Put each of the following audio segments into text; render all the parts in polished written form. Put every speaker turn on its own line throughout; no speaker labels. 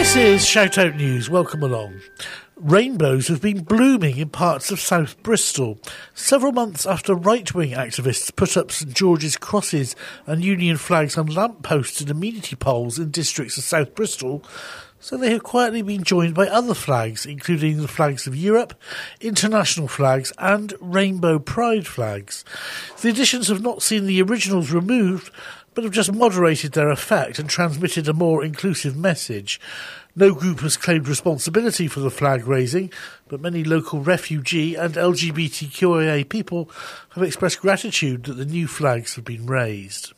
This is Shout Out News. Welcome along. Rainbows have been blooming in parts of South Bristol, several months after right-wing activists put up St George's crosses and Union flags on lampposts and amenity poles in districts of South Bristol. So they have quietly been joined by other flags, including the flags of Europe, international flags and rainbow pride flags. The additions have not seen the originals removed, but have just moderated their effect and transmitted a more inclusive message. No group has claimed responsibility for the flag raising, but many local refugee and LGBTQIA people have expressed gratitude that the new flags have been raised.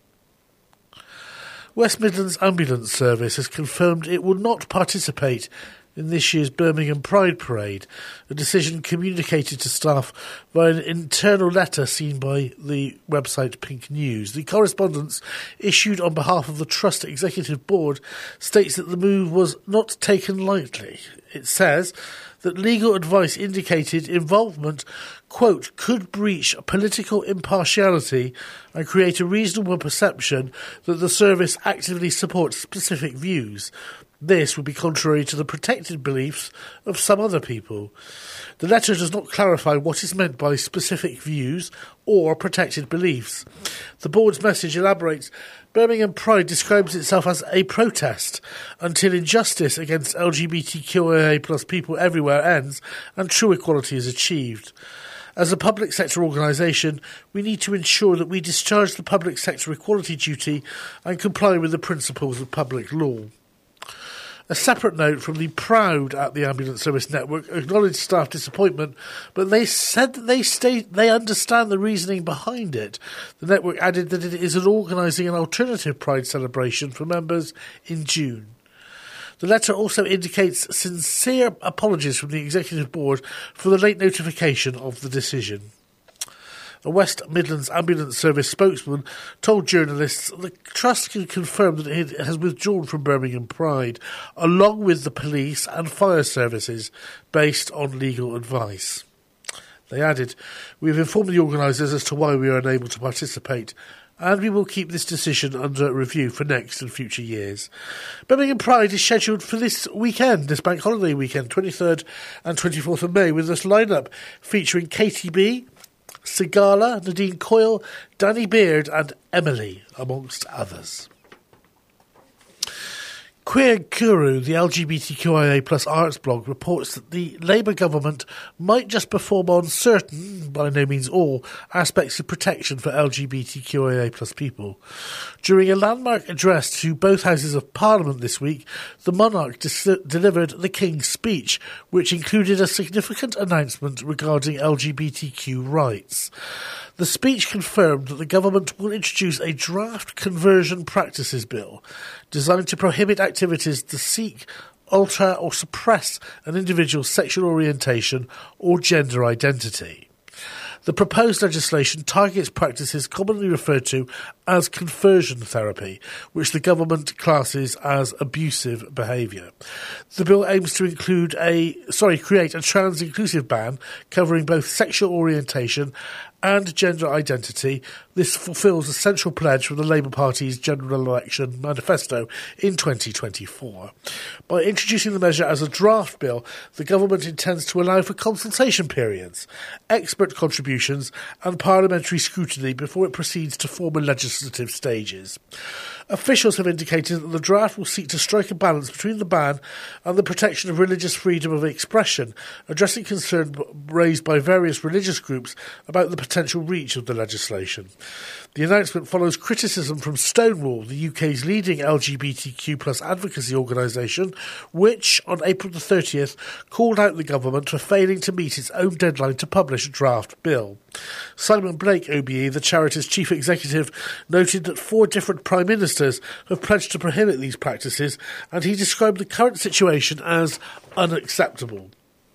West Midlands Ambulance Service has confirmed it will not participate in this year's Birmingham Pride Parade, a decision communicated to staff via an internal letter seen by the website Pink News. The correspondence, issued on behalf of the Trust Executive Board, states that the move was not taken lightly. It says that legal advice indicated involvement, quote, could breach political impartiality and create a reasonable perception that the service actively supports specific views. This would be contrary to the protected beliefs of some other people. The letter does not clarify what is meant by specific views or protected beliefs. The board's message elaborates, Birmingham Pride describes itself as a protest until injustice against LGBTQIA plus people everywhere ends and true equality is achieved. As a public sector organisation, we need to ensure that we discharge the public sector equality duty and comply with the principles of public law. A separate note from the Proud at the Ambulance Service Network acknowledged staff disappointment, but they said that they understand the reasoning behind it. The network added that it is organising an alternative Pride celebration for members in June. The letter also indicates sincere apologies from the Executive Board for the late notification of the decision. A West Midlands Ambulance Service spokesman told journalists the Trust can confirm that it has withdrawn from Birmingham Pride, along with the police and fire services, based on legal advice. They added, we have informed the organisers as to why we are unable to participate, and we will keep this decision under review for next and future years. Birmingham Pride is scheduled for this weekend, this bank holiday weekend, 23rd and 24th of May, with this lineup featuring KTB, Sigala, Nadine Coyle, Danny Beard and Emily, amongst others. Queer Guru, the LGBTQIA plus arts blog, reports that the Labour government might just perform on certain, by no means all, aspects of protection for LGBTQIA plus people. During a landmark address to both Houses of Parliament this week, the monarch delivered the King's Speech, which included a significant announcement regarding LGBTQ rights. The speech confirmed that the government will introduce a draft conversion practices bill designed to prohibit activities to seek, alter or suppress an individual's sexual orientation or gender identity. The proposed legislation targets practices commonly referred to as conversion therapy, which the government classes as abusive behaviour. The bill aims to create a trans-inclusive ban covering both sexual orientation and gender identity. This fulfills a central pledge from the Labour Party's general election manifesto in 2024. By introducing the measure as a draft bill, the government intends to allow for consultation periods, expert contributions and parliamentary scrutiny before it proceeds to formal legislative stages. Officials have indicated that the draft will seek to strike a balance between the ban and the protection of religious freedom of expression, addressing concern raised by various religious groups about the potential reach of the legislation. The announcement follows criticism from Stonewall, the UK's leading LGBTQ plus advocacy organisation, which, on April the 30th, called out the government for failing to meet its own deadline to publish a draft bill. Simon Blake OBE, the charity's chief executive, noted that 4 different prime ministers have pledged to prohibit these practices, and he described the current situation as unacceptable.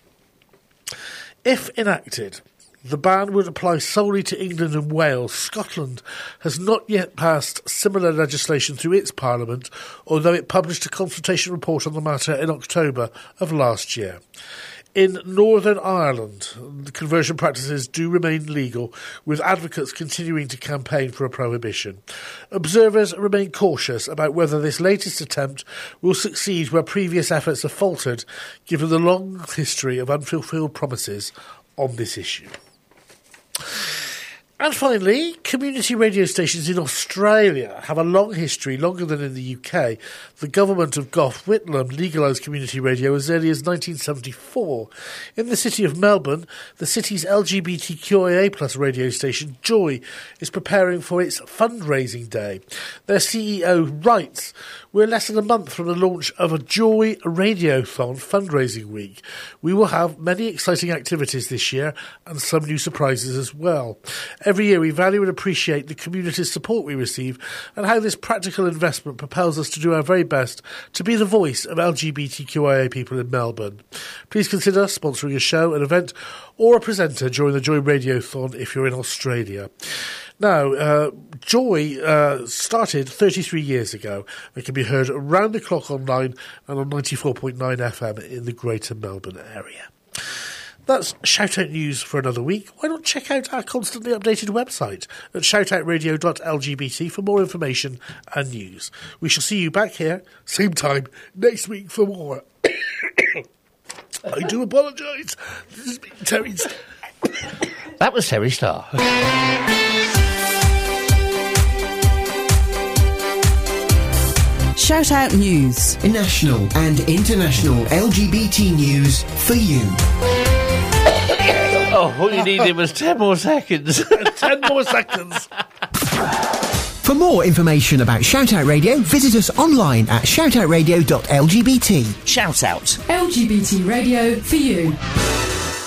If enacted, the ban would apply solely to England and Wales. Scotland has not yet passed similar legislation through its parliament, although it published a consultation report on the matter in October of last year. In Northern Ireland, the conversion practices do remain legal, with advocates continuing to campaign for a prohibition. Observers remain cautious about whether this latest attempt will succeed where previous efforts have faltered, given the long history of unfulfilled promises on this issue. And finally, community radio stations in Australia have a long history, longer than in the UK. The government of Gough Whitlam legalised community radio as early as 1974. In the city of Melbourne, the city's LGBTQIA+ radio station, Joy, is preparing for its fundraising day. Their CEO writes, "We're less than a month from the launch of a Joy Radiothon fundraising week. We will have many exciting activities this year and some new surprises as well. Every year we value and appreciate the community's support we receive and how this practical investment propels us to do our very best to be the voice of LGBTQIA people in Melbourne. Please consider sponsoring a show, an event or a presenter during the Joy Radiothon if you're in Australia." Now, Joy started 33 years ago and can be heard around the clock online and on 94.9 FM in the Greater Melbourne area. That's Shout Out News for another week. Why not check out our constantly updated website at shoutoutradio.lgbt for more information and news. We shall see you back here, same time, next week for more. I do apologise. This has been Terry Starr.
That was Terry Starr.
Shout Out News.
National and international LGBT news for you.
Oh, all you needed was 10 more seconds.
10 more seconds.
For more information about Shout Out Radio, visit us online at shoutoutradio.lgbt.
Shout out.
LGBT radio for you.